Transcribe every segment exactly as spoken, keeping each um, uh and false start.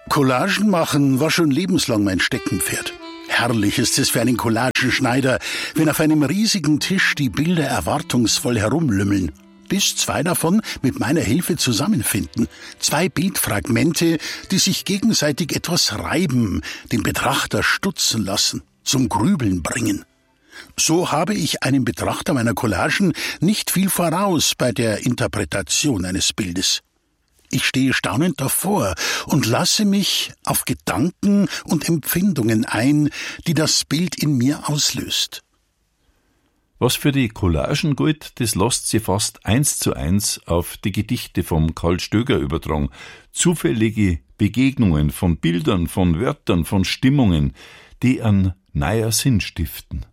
Collagen machen war schon lebenslang mein Steckenpferd. Herrlich ist es für einen Collagenschneider, wenn auf einem riesigen Tisch die Bilder erwartungsvoll herumlümmeln, bis zwei davon mit meiner Hilfe zusammenfinden. Zwei Bildfragmente, die sich gegenseitig etwas reiben, den Betrachter stutzen lassen, zum Grübeln bringen. So habe ich einem Betrachter meiner Collagen nicht viel voraus bei der Interpretation eines Bildes. Ich stehe staunend davor und lasse mich auf Gedanken und Empfindungen ein, die das Bild in mir auslöst. Was für die Collagen gilt, das lässt sie fast eins zu eins auf die Gedichte vom Karl Stöger übertragen. Zufällige Begegnungen von Bildern, von Wörtern, von Stimmungen, die an neuer Sinn stiften.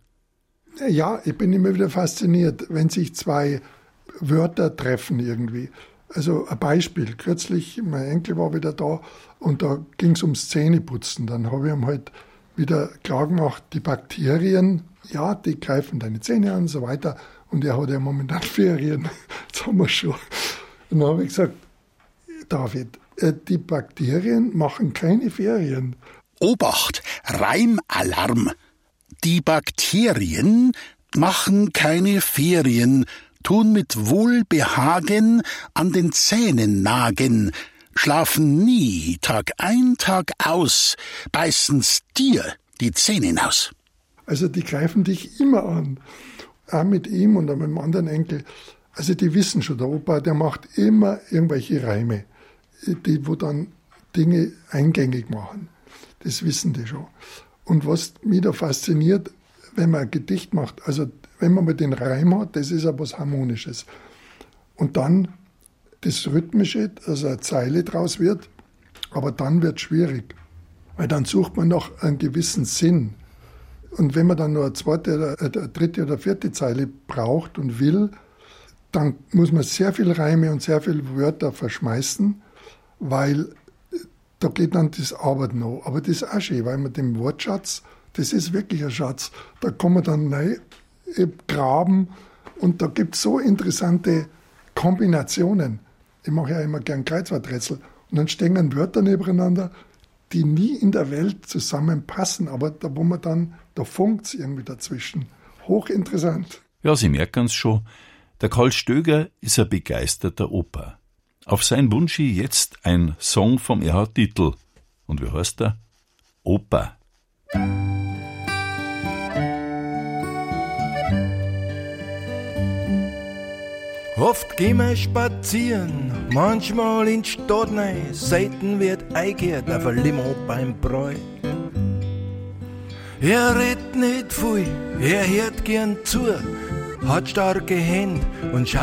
Ja, ich bin immer wieder fasziniert, wenn sich zwei Wörter treffen irgendwie. Also ein Beispiel, kürzlich, mein Enkel war wieder da und da ging es ums Zähneputzen. Dann habe ich ihm halt wieder klar gemacht, die Bakterien, ja, die greifen deine Zähne an und so weiter. Und er hat ja momentan Ferien, das haben wir schon. Und dann habe ich gesagt, David, die Bakterien machen keine Ferien. Obacht, Reimalarm. Die Bakterien machen keine Ferien, tun mit Wohlbehagen an den Zähnen nagen, schlafen nie, Tag ein, Tag aus, beißen's dir die Zähne aus. Also die greifen dich immer an, auch mit ihm und auch mit dem anderen Enkel. Also die wissen schon, der Opa, der macht immer irgendwelche Reime, die wo dann Dinge eingängig machen. Das wissen die schon. Und was mich da fasziniert, wenn man ein Gedicht macht, also wenn man mal den Reim hat, das ist ja was Harmonisches. Und dann das Rhythmische, also eine Zeile draus wird, aber dann wird es schwierig, weil dann sucht man noch einen gewissen Sinn. Und wenn man dann nur eine zweite, oder eine dritte oder vierte Zeile braucht und will, dann muss man sehr viel Reime und sehr viele Wörter verschmeißen, weil da geht dann das Arbeit noch. Aber das ist auch schön, weil man den Wortschatz, das ist wirklich ein Schatz, da kann man dann neu graben und da gibt es so interessante Kombinationen. Ich mache ja immer gern Kreuzworträtsel und dann stehen Wörter nebeneinander, die nie in der Welt zusammenpassen, aber da wo man dann, da funkt es irgendwie dazwischen. Hochinteressant. Ja, Sie merken es schon, der Karl Stöger ist ein begeisterter Opa. Auf sein Wunsch jetzt ein Song vom Erhard Dietl. Und wie heißt er? Opa. Oft gehen wir spazieren, manchmal in die Stadt rein, selten wird eingehört auf ein Limo beim Bräu. Er redet nicht viel, er hört gern zu, hat starke Hände und schaut